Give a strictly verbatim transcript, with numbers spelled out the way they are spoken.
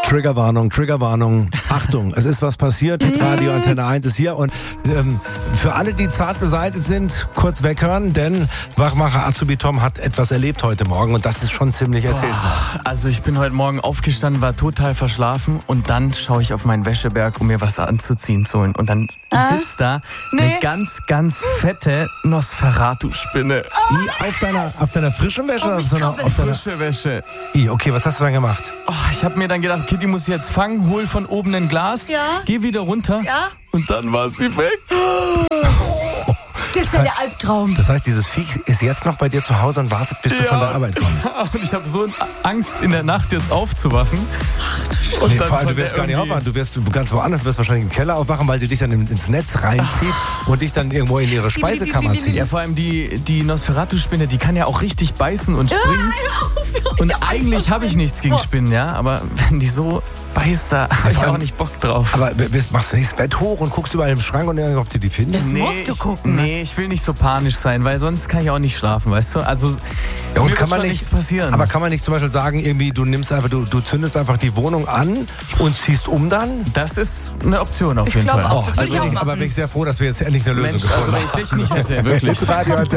Triggerwarnung, Triggerwarnung. Achtung, es ist was passiert. Radio Antenne eins ist hier. Und ähm, für alle, die zart beseitigt sind, kurz weghören, denn Wachmacher Azubi Tom hat etwas erlebt heute Morgen und das ist schon ziemlich, erzähl's mal. Also ich bin heute Morgen aufgestanden, war total verschlafen und dann schaue ich auf meinen Wäscheberg, um mir was anzuziehen zu holen. Und dann Äh? sitzt da Nee. eine ganz, ganz fette Nosferatu-Spinne. I, auf, deiner, auf deiner frischen Wäsche? Oh, oder auf, mich so einer, krabbelt. auf deiner, Frische Wäsche. I, okay, was hast du dann gemacht? Oh, ich habe mir dann gedacht, okay, die muss ich jetzt fangen, hol von oben ein Glas, Ja. geh wieder runter Ja. und dann war sie weg. Das ist ja der Albtraum. Das heißt, dieses Viech ist jetzt noch bei dir zu Hause und wartet, bis du von der Arbeit kommst. Und ich habe so Angst, in der Nacht jetzt aufzuwachen. Und Nee, dann vor allem, von du wirst der gar nicht irgendwie- aufwachen, du wirst ganz woanders, du wirst wahrscheinlich im Keller aufwachen, weil sie dich dann ins Netz reinzieht und dich dann irgendwo in ihre Speisekammer Ja, zieht. vor allem die, die Nosferatu-Spinne, die kann ja auch richtig beißen und springen. Und eigentlich habe ich nichts gegen Spinnen, ja, aber wenn die so beißt, da habe ich auch nicht Bock drauf. Aber bist- machst du nicht das Bett hoch und guckst überall im Schrank und dann, ob du die findest? Das musst du ich, gucken. Nee, ich will nicht so panisch sein, weil sonst kann ich auch nicht schlafen, weißt du? Also Ja, und mir kann wird man schon nicht, nichts passieren. aber kann man nicht zum Beispiel sagen, irgendwie du nimmst einfach, du, du zündest einfach die Wohnung an und ziehst um dann? das ist eine Option auf Ich jeden glaube Fall. auch. Das würde Also ich auch bin ich, aber machen. bin ich sehr froh, dass wir jetzt endlich eine Lösung Mensch, gefunden also wenn haben. ich dich nicht hätte, wirklich. Radio